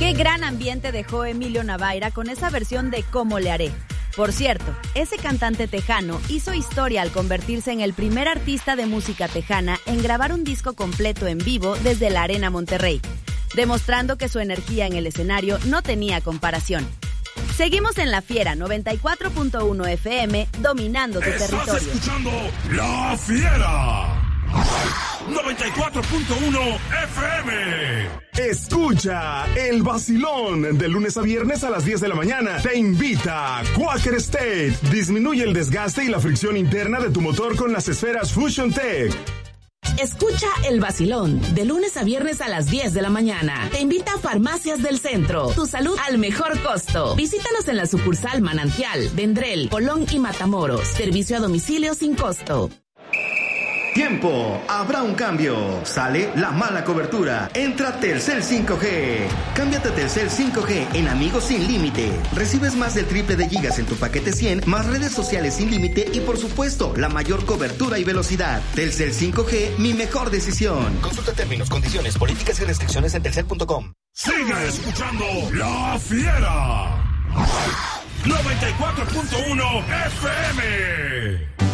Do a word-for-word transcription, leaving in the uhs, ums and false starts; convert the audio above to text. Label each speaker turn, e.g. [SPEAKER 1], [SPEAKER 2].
[SPEAKER 1] Qué gran ambiente dejó Emilio Navaira con esa versión de Cómo le haré. Por cierto, ese cantante tejano hizo historia al convertirse en el primer artista de música tejana en grabar un disco completo en vivo desde la Arena Monterrey, demostrando que su energía en el escenario no tenía comparación. Seguimos en La Fiera noventa y cuatro punto uno F M, dominando tu
[SPEAKER 2] ¿Estás
[SPEAKER 1] territorio.
[SPEAKER 2] Estás escuchando La Fiera noventa y cuatro punto uno F M.
[SPEAKER 3] Escucha el vacilón de lunes a viernes a las diez de la mañana. Te invita Quaker State. Disminuye el desgaste y la fricción interna de tu motor con las esferas Fusion Tech.
[SPEAKER 4] Escucha el vacilón de lunes a viernes a las diez de la mañana. Te invita a Farmacias del Centro. Tu salud al mejor costo. Visítanos en la sucursal Manantial, Vendrell, Colón y Matamoros. Servicio a domicilio sin costo.
[SPEAKER 5] Tiempo, habrá un cambio. Sale la mala cobertura. Entra Telcel cinco G. Cámbiate a Telcel cinco G en Amigos sin límite. Recibes más del triple de gigas en tu paquete cien, más redes sociales sin límite y por supuesto la mayor cobertura y velocidad. Telcel cinco G, mi mejor decisión. Consulta términos, condiciones, políticas y restricciones en telcel punto com.
[SPEAKER 2] Sigue escuchando La Fiera noventa y cuatro punto uno F M.